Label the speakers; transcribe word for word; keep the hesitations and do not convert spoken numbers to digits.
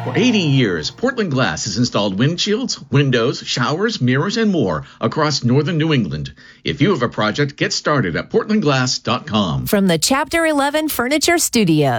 Speaker 1: For eighty years, Portland Glass has installed windshields, windows, showers, mirrors, and more across northern New England. If you have a project, get started at portland glass dot com.
Speaker 2: From the Chapter eleven Furniture Studio.